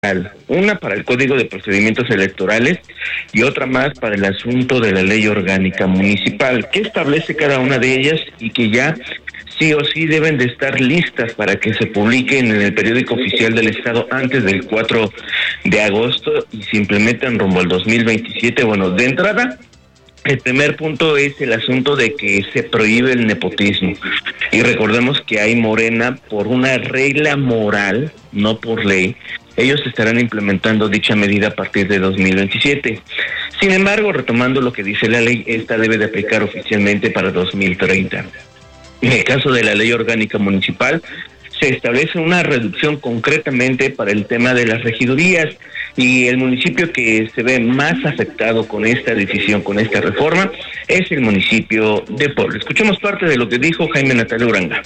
una para el Código de Procedimientos Electorales y otra más para el asunto de la Ley Orgánica Municipal, que establece cada una de ellas y que ya sí o sí deben de estar listas para que se publiquen en el periódico oficial del Estado antes del 4 de agosto y se implementen rumbo al 2027. Bueno, de entrada, el primer punto es el asunto de que se prohíbe el nepotismo. Y recordemos que hay Morena por una regla moral, no por ley. Ellos estarán implementando dicha medida a partir de 2027. Sin embargo, retomando lo que dice la ley, esta debe de aplicar oficialmente para 2030. En el caso de la Ley Orgánica Municipal, se establece una reducción concretamente para el tema de las regidurías y el municipio que se ve más afectado con esta decisión, con esta reforma, es el municipio de Puebla. Escuchemos parte de lo que dijo Jaime Natalio Uranga.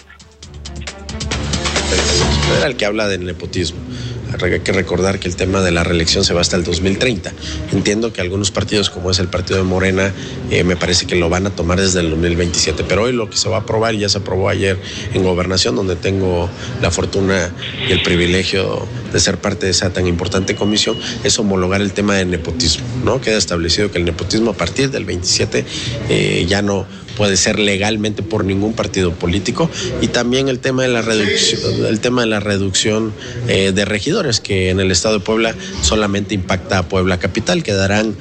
Federal que habla del nepotismo. Hay que recordar que el tema de la reelección se va hasta el 2030. Entiendo que algunos partidos, como es el partido de Morena, me parece que lo van a tomar desde el 2027. Pero hoy lo que se va a aprobar, y ya se aprobó ayer en Gobernación, donde tengo la fortuna y el privilegio de ser parte de esa tan importante comisión, es homologar el tema del nepotismo, ¿no? Queda establecido que el nepotismo a partir del 27 ya no puede ser legalmente por ningún partido político, y también el tema de la reducción de regidores, que en el estado de Puebla solamente impacta a Puebla capital, quedarán.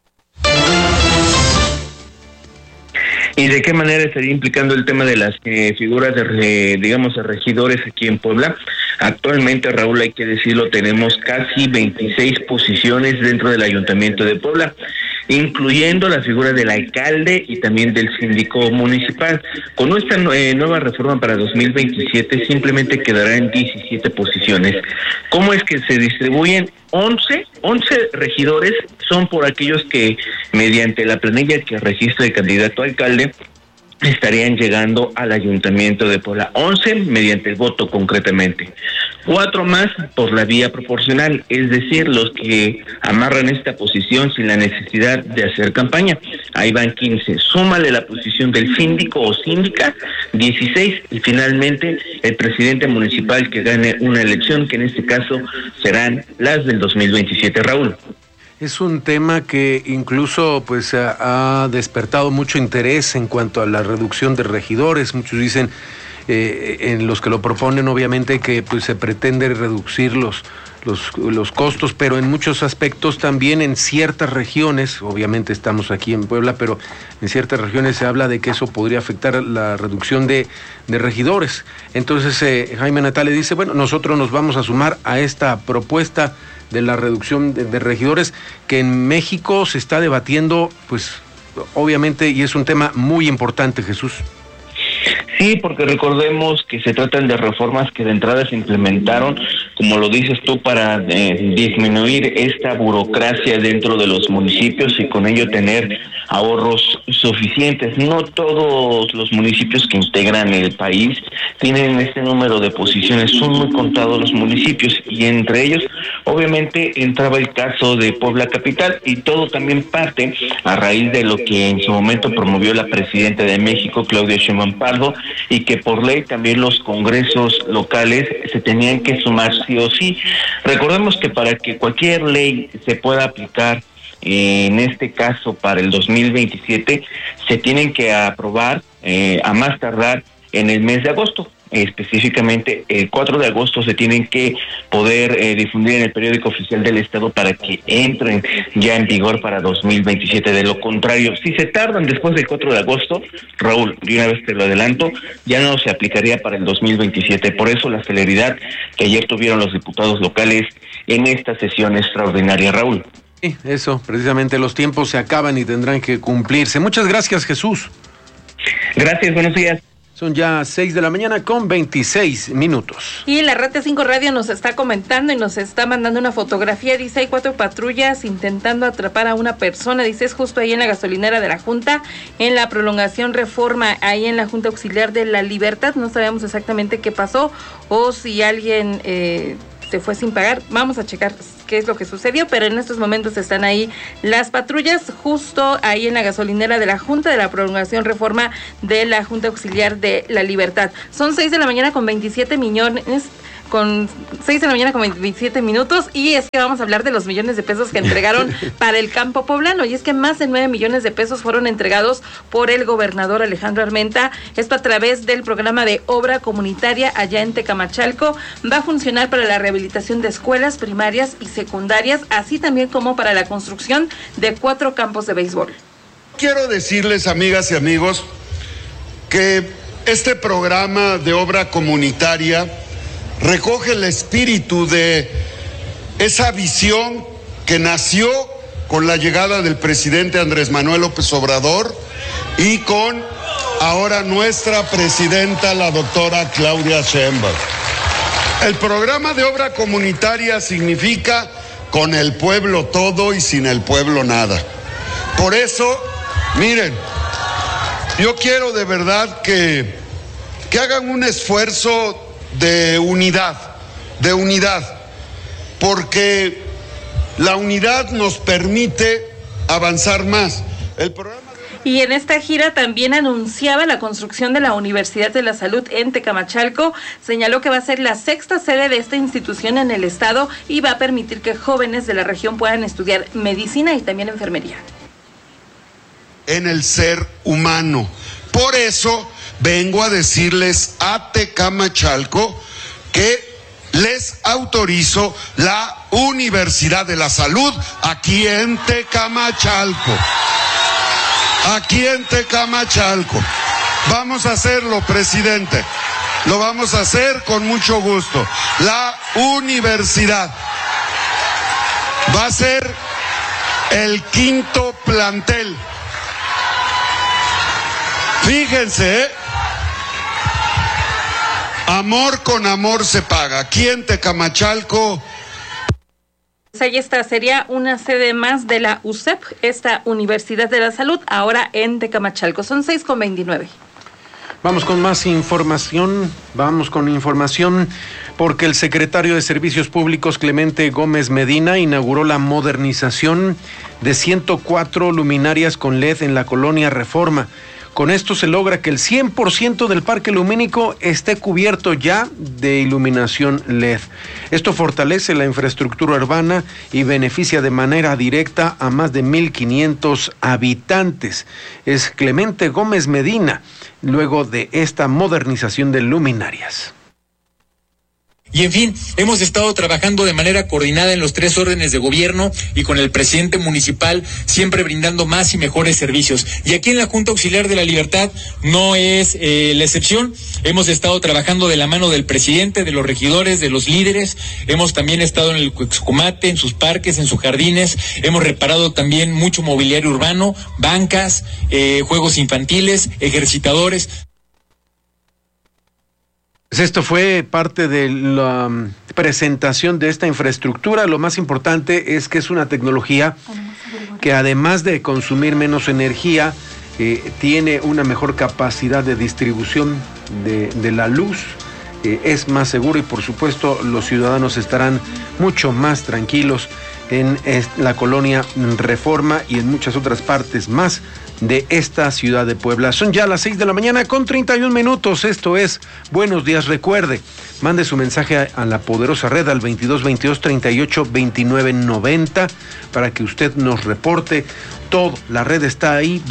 ¿Y de qué manera estaría implicando el tema de las figuras de regidores aquí en Puebla? Actualmente, Raúl, hay que decirlo, tenemos casi 26 posiciones dentro del Ayuntamiento de Puebla, incluyendo la figura del alcalde y también del síndico municipal. Con esta nueva reforma para 2027 simplemente quedará en 17 posiciones. ¿Cómo es que se distribuyen? 11 regidores son por aquellos que mediante la planilla que registra el candidato a alcalde estarían llegando al Ayuntamiento de Puebla. 11 mediante el voto concretamente. 4 más por la vía proporcional, es decir, los que amarran esta posición sin la necesidad de hacer campaña. Ahí van 15. Súmale la posición del síndico o síndica, 16. Y finalmente el presidente municipal que gane una elección, que en este caso serán las del 2027. Raúl. Es un tema que incluso pues ha despertado mucho interés en cuanto a la reducción de regidores. Muchos dicen, en los que lo proponen, obviamente, que pues se pretende reducir los costos, pero en muchos aspectos también en ciertas regiones, obviamente estamos aquí en Puebla, pero en ciertas regiones se habla de que eso podría afectar la reducción de regidores. Entonces Jaime Natale dice, bueno, nosotros nos vamos a sumar a esta propuesta de la reducción de regidores que en México se está debatiendo, pues obviamente, y es un tema muy importante, Jesús. Sí, porque recordemos que se tratan de reformas que de entrada se implementaron, como lo dices tú, para disminuir esta burocracia dentro de los municipios y con ello tener ahorros suficientes. No todos los municipios que integran el país tienen este número de posiciones, son muy contados los municipios y entre ellos obviamente entraba el caso de Puebla capital y todo también parte a raíz de lo que en su momento promovió la presidenta de México, Claudia Sheinbaum Pardo, y que por ley también los congresos locales se tenían que sumar sí o sí. Recordemos que para que cualquier ley se pueda aplicar, en este caso para el 2027, se tienen que aprobar a más tardar en el mes de agosto. Específicamente el 4 de agosto se tienen que poder difundir en el periódico oficial del Estado para que entren ya en vigor para 2027. De lo contrario, si se tardan después del 4 de agosto, Raúl, de una vez te lo adelanto, ya no se aplicaría para el 2027. Por eso la celeridad que ayer tuvieron los diputados locales en esta sesión extraordinaria, Raúl. Sí, eso, precisamente los tiempos se acaban y tendrán que cumplirse. Muchas gracias, Jesús. Gracias, buenos días. Son ya 6 de la mañana con 26 minutos. Y la Rata 5 Radio nos está comentando y nos está mandando una fotografía. Dice, hay 4 patrullas intentando atrapar a una persona. Dice, es justo ahí en la gasolinera de la Junta, en la prolongación Reforma, ahí en la Junta Auxiliar de la Libertad. No sabemos exactamente qué pasó o si alguien se fue sin pagar. Vamos a checar qué es lo que sucedió, pero en estos momentos están ahí las patrullas justo ahí en la gasolinera de la Junta de la Prolongación Reforma de la Junta Auxiliar de la Libertad. Son 6 de la mañana con 27 millones con 6 de la mañana con 27 minutos, y es que vamos a hablar de los millones de pesos que entregaron para el campo poblano, y es que más de 9 millones de pesos fueron entregados por el gobernador Alejandro Armenta, esto a través del programa de obra comunitaria allá en Tecamachalco. Va a funcionar para la rehabilitación de escuelas primarias y secundarias, así también como para la construcción de 4 campos de béisbol. Quiero decirles, amigas y amigos, que este programa de obra comunitaria recoge el espíritu de esa visión que nació con la llegada del presidente Andrés Manuel López Obrador y con ahora nuestra presidenta, la doctora Claudia Sheinbaum. El programa de obra comunitaria significa con el pueblo todo y sin el pueblo nada. Por eso, miren, yo quiero de verdad que hagan un esfuerzo de unidad, porque la unidad nos permite avanzar más. El programa... Y en esta gira también anunciaba la construcción de la Universidad de la Salud en Tecamachalco. Señaló que va a ser la 6ª sede de esta institución en el estado y va a permitir que jóvenes de la región puedan estudiar medicina y también enfermería. En el ser humano. Por eso vengo a decirles a Tecamachalco que les autorizo la Universidad de la Salud aquí en Tecamachalco. Aquí en Tecamachalco. Vamos a hacerlo, presidente. Lo vamos a hacer con mucho gusto. La universidad va a ser el 5º plantel. Fíjense, amor con amor se paga. Aquí en Tecamachalco. Ahí está, sería una sede más de la USEP, esta Universidad de la Salud, ahora en Tecamachalco. Son 6:29. Vamos con más información, porque el secretario de Servicios Públicos, Clemente Gómez Medina, inauguró la modernización de 104 luminarias con LED en la colonia Reforma. Con esto se logra que el 100% del parque lumínico esté cubierto ya de iluminación LED. Esto fortalece la infraestructura urbana y beneficia de manera directa a más de 1,500 habitantes. Es Clemente Gómez Medina, luego de esta modernización de luminarias. Y en fin, hemos estado trabajando de manera coordinada en los 3 órdenes de gobierno y con el presidente municipal, siempre brindando más y mejores servicios. Y aquí en la Junta Auxiliar de la Libertad no es la excepción. Hemos estado trabajando de la mano del presidente, de los regidores, de los líderes. Hemos también estado en el Cuexcomate, en sus parques, en sus jardines. Hemos reparado también mucho mobiliario urbano, bancas, juegos infantiles, ejercitadores. Esto fue parte de la presentación de esta infraestructura. Lo más importante es que es una tecnología que, además de consumir menos energía, tiene una mejor capacidad de distribución de la luz, es más seguro y, por supuesto, los ciudadanos estarán mucho más tranquilos en la colonia Reforma y en muchas otras partes más de esta ciudad de Puebla. Son ya las 6:31 a.m. Esto es Buenos Días. Recuerde, mande su mensaje a la poderosa red al 2222-382990 para que usted nos reporte todo. La red está ahí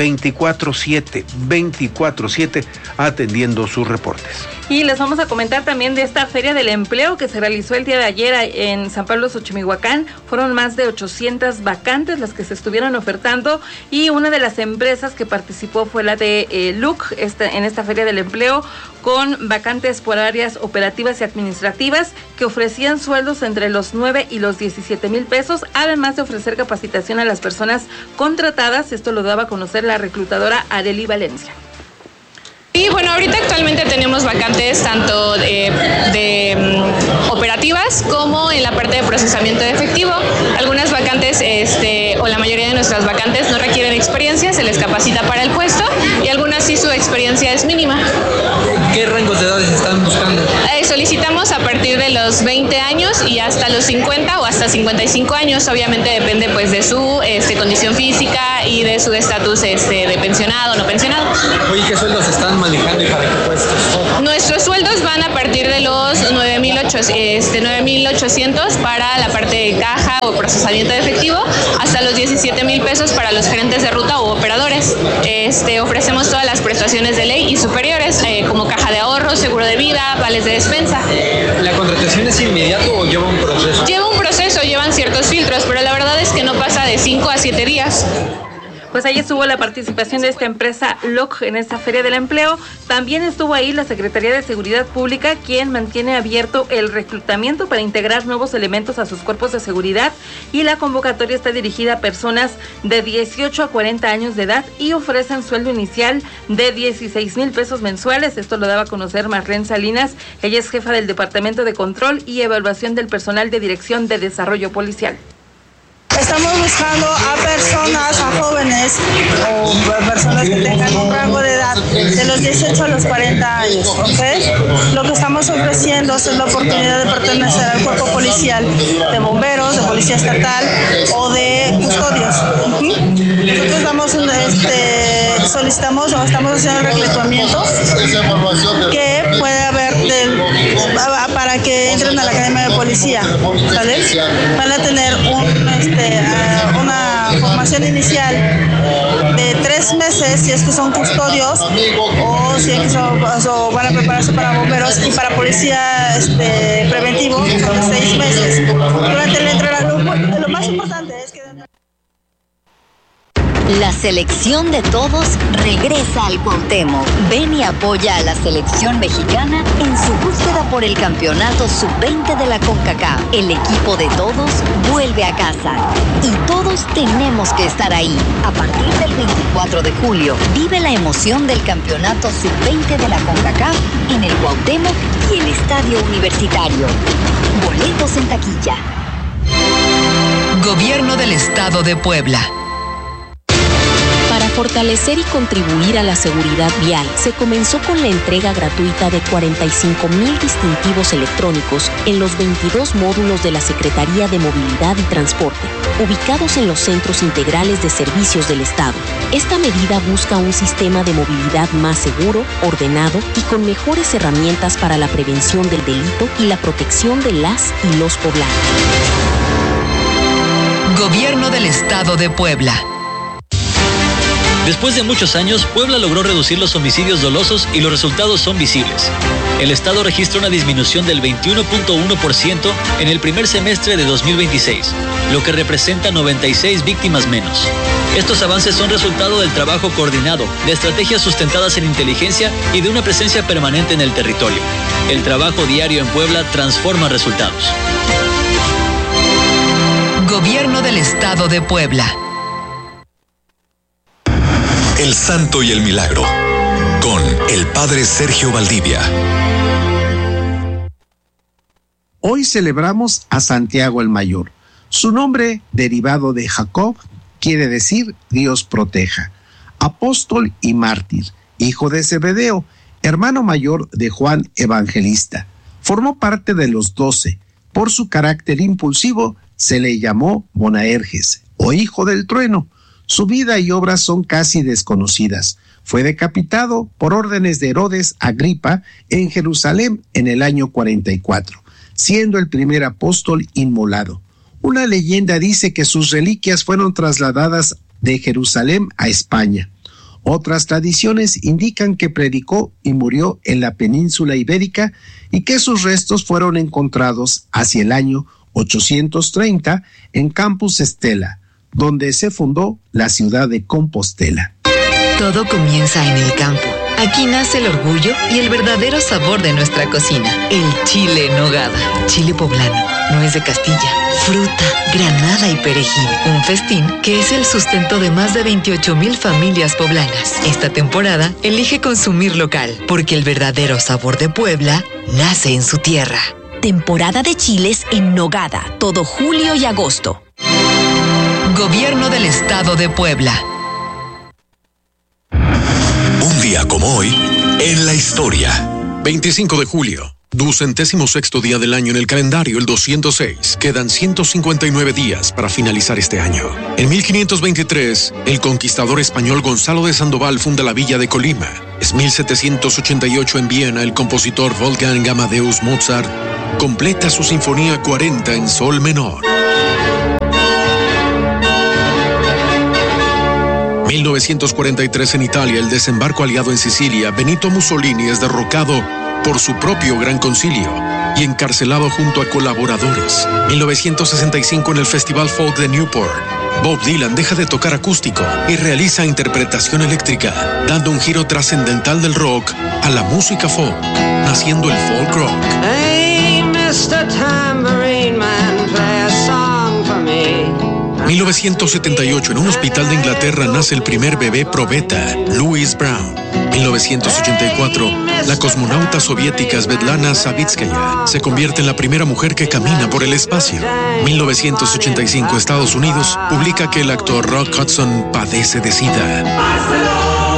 24/7 atendiendo sus reportes. Y les vamos a comentar también de esta Feria del Empleo que se realizó el día de ayer en San Pablo Xochimihuacán. Fueron más de 800 vacantes las que se estuvieron ofertando, y una de las empresas que participó fue la de LUC en esta Feria del Empleo, con vacantes por áreas operativas y administrativas que ofrecían sueldos entre los 9 y los 17,000 pesos, además de ofrecer capacitación a las personas contratadas. Esto lo daba a conocer la reclutadora Arely Valencia. Y bueno, ahorita actualmente tenemos vacantes tanto de operativas como en la parte de procesamiento de efectivo. Algunas vacantes, o la mayoría de nuestras vacantes no requieren experiencia, se les capacita para el puesto, y algunas sí su experiencia es mínima. ¿Qué rangos de edades están buscando? Solicitamos Ofrecemos a partir de los 20 años y hasta los 50 o hasta 55 años, obviamente depende pues de su condición física y de su estatus de pensionado o no pensionado. Oye, ¿qué sueldos están manejando y para qué puestos? Nuestros sueldos van a partir de los 9,800 para la parte de caja o procesamiento de efectivo, hasta los 17,000 pesos para los gerentes de ruta u operadores. Ofrecemos todas las prestaciones de ley y superiores, como caja de ahorro, seguro de vida, vales de despensa. ¿La contratación es inmediato o lleva un proceso? Lleva un proceso, llevan ciertos filtros, pero la verdad es que no pasa de 5 a 7 días. Pues ahí estuvo la participación de esta empresa LOC en esta Feria del Empleo. También estuvo ahí la Secretaría de Seguridad Pública, quien mantiene abierto el reclutamiento para integrar nuevos elementos a sus cuerpos de seguridad, y la convocatoria está dirigida a personas de 18 a 40 años de edad y ofrecen sueldo inicial de 16,000 pesos mensuales. Esto lo daba a conocer Marlene Salinas. Ella es jefa del Departamento de Control y Evaluación del Personal de Dirección de Desarrollo Policial. Estamos buscando a personas, a jóvenes o personas que tengan un rango de edad de los 18 a los 40 años, ¿ok? Lo que estamos ofreciendo es la oportunidad de pertenecer al cuerpo policial de bomberos, de policía estatal o de custodios. Nosotros solicitamos o estamos haciendo el reclutamiento que puede haber para que entren a la Academia de Policía, ¿sale? Van a tener una formación inicial de 3 meses si es que son custodios, o si es que van a prepararse para bomberos, y para policía preventivo son de 6 meses. Durante el entrenamiento, lo más importante es que... La selección de todos regresa al Cuauhtémoc. Ven y apoya a la selección mexicana en su búsqueda por el campeonato sub-20 de la CONCACAF. El equipo de todos vuelve a casa y todos tenemos que estar ahí. A partir del 24 de julio, vive la emoción del campeonato sub-20 de la CONCACAF en el Cuauhtémoc y el Estadio Universitario. Boletos en taquilla. Gobierno del Estado de Puebla. Para fortalecer y contribuir a la seguridad vial, se comenzó con la entrega gratuita de 45,000 distintivos electrónicos en los 22 módulos de la Secretaría de Movilidad y Transporte, ubicados en los centros integrales de servicios del Estado. Esta medida busca un sistema de movilidad más seguro, ordenado y con mejores herramientas para la prevención del delito y la protección de las y los poblanos. Gobierno del Estado de Puebla. Después de muchos años, Puebla logró reducir los homicidios dolosos y los resultados son visibles. El Estado registra una disminución del 21.1% en el primer semestre de 2026, lo que representa 96 víctimas menos. Estos avances son resultado del trabajo coordinado, de estrategias sustentadas en inteligencia y de una presencia permanente en el territorio. El trabajo diario en Puebla transforma resultados. Gobierno del Estado de Puebla. El Santo y el Milagro, con el Padre Sergio Valdivia. Hoy celebramos a Santiago el Mayor. Su nombre, derivado de Jacob, quiere decir Dios proteja. Apóstol y mártir, hijo de Zebedeo, hermano mayor de Juan Evangelista. Formó parte de los 12. Por su carácter impulsivo, se le llamó Boanerges, o hijo del trueno. Su vida y obras son casi desconocidas. Fue decapitado por órdenes de Herodes Agripa en Jerusalén en el año 44, siendo el primer apóstol inmolado. Una leyenda dice que sus reliquias fueron trasladadas de Jerusalén a España. Otras tradiciones indican que predicó y murió en la península ibérica y que sus restos fueron encontrados hacia el año 830 en Campus Estela, donde se fundó la ciudad de Compostela. Todo comienza en el campo. Aquí nace el orgullo y el verdadero sabor de nuestra cocina. El chile en nogada. Chile poblano, nuez de Castilla, fruta, granada y perejil. Un festín que es el sustento de más de 28,000 familias poblanas. Esta temporada elige consumir local, porque el verdadero sabor de Puebla nace en su tierra. Temporada de chiles en nogada, todo julio y agosto. Gobierno del Estado de Puebla. Un día como hoy, en la historia. 25 de julio. 206º día del año en el calendario, el 206. Quedan 159 días para finalizar este año. En 1523, el conquistador español Gonzalo de Sandoval funda la villa de Colima. Es 1788 en Viena, el compositor Wolfgang Amadeus Mozart completa su Sinfonía 40 en sol menor. 1943 en Italia, el desembarco aliado en Sicilia, Benito Mussolini es derrocado por su propio Gran Concilio y encarcelado junto a colaboradores. 1965 en el Festival Folk de Newport, Bob Dylan deja de tocar acústico y realiza interpretación eléctrica, dando un giro trascendental del rock a la música folk, naciendo el folk rock. Hey, Mr. Tambourine Man, play a song for me. 1978, en un hospital de Inglaterra nace el primer bebé probeta, Louise Brown. 1984, la cosmonauta soviética Svetlana Savitskaya se convierte en la primera mujer que camina por el espacio. 1985, Estados Unidos publica que el actor Rock Hudson padece de SIDA.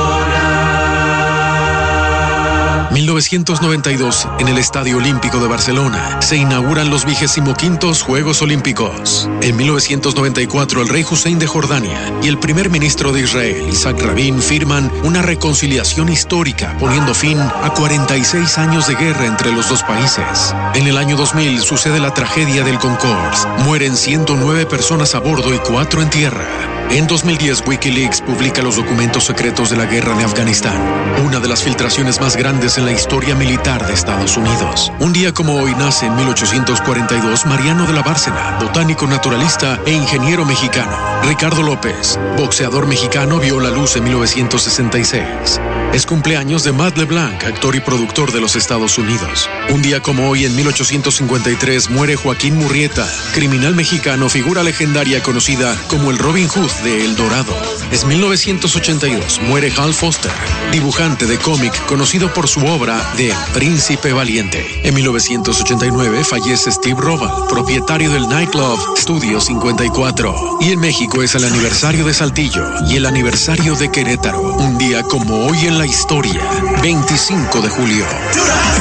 1992, en el Estadio Olímpico de Barcelona, se inauguran los 25º Juegos Olímpicos. En 1994, el rey Hussein de Jordania y el primer ministro de Israel, Isaac Rabin, firman una reconciliación histórica, poniendo fin a 46 años de guerra entre los dos países. En el año 2000, sucede la tragedia del Concorde. Mueren 109 personas a bordo y 4 en tierra. En 2010, Wikileaks publica los documentos secretos de la guerra de Afganistán, una de las filtraciones más grandes en la historia militar de Estados Unidos. Un día como hoy nace en 1842 Mariano de la Bárcena, botánico naturalista e ingeniero mexicano. Ricardo López, boxeador mexicano, vio la luz en 1966. Es cumpleaños de Matt LeBlanc, actor y productor de los Estados Unidos. Un día como hoy, en 1853, muere Joaquín Murrieta, criminal mexicano, figura legendaria conocida como el Robin Hood de El Dorado. Es 1982, muere Hal Foster, dibujante de cómic conocido por su obra de El Príncipe Valiente. En 1989 fallece Steve Roval, propietario del nightclub Studio 54. Y en México es el aniversario de Saltillo y el aniversario de Querétaro. Un día como hoy en la historia, 25 de julio.